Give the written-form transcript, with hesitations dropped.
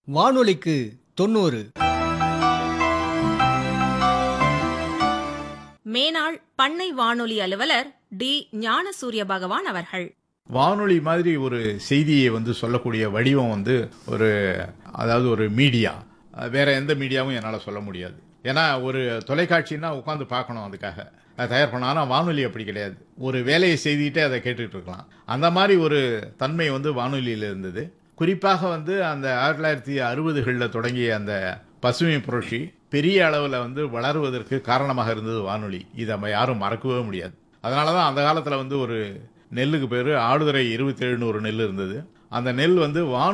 வானொலிக்கு 90. மேனாள் பண்ணை வானொலி அலுவலர் டி ஞானசூரிய பகவான் அவர்கள். வானொலி மாதிரி ஒரு செய்தியை சொல்லக்கூடிய வடிவம் அதாவது ஒரு மீடியா, வேற எந்த மீடியாவும் என்னால் சொல்ல முடியாது. ஏன்னா ஒரு தொலைக்காட்சின்னா உட்காந்து பார்க்கணும், அதுக்காக அதை தயார் பண்ண. ஆனால் வானொலி அப்படி கிடையாது, ஒரு வேலையை செய்துகிட்டே அதை கேட்டுட்டு இருக்கலாம். அந்த மாதிரி ஒரு தன்மை வானொலியில் இருந்தது. குறிப்பாக அந்த 1960களில் தொடங்கிய அந்த பசுமை புரட்சி பெரிய அளவில் வளருவதற்கு காரணமாக இருந்தது வானொலி. இதை நம்ம யாரும் மறக்கவே முடியாது. அதனால தான் அந்த காலத்தில் ஒரு நெல்லுக்கு பேர் ஆடுதுறை 27ன்னு ஒரு நெல் இருந்தது. அந்த நெல் வானொலி